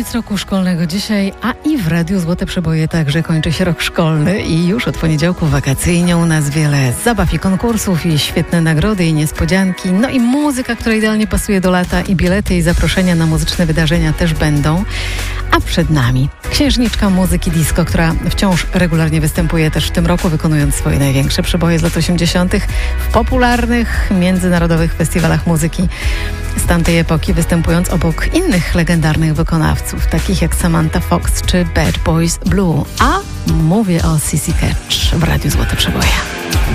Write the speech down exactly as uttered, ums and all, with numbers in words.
koniec roku szkolnego dzisiaj, a i w Radiu Złote Przeboje także kończy się rok szkolny i już od poniedziałku wakacyjnie u nas wiele zabaw i konkursów i świetne nagrody i niespodzianki, no i muzyka, która idealnie pasuje do lata i bilety i zaproszenia na muzyczne wydarzenia też będą. A przed nami księżniczka muzyki disco, która wciąż regularnie występuje też w tym roku, wykonując swoje największe przeboje z lat osiemdziesiątych w popularnych międzynarodowych festiwalach muzyki z tamtej epoki, występując obok innych legendarnych wykonawców, takich jak Samantha Fox czy Bad Boys Blue. A mówię o Sissy Catch w Radiu Złote Przeboje.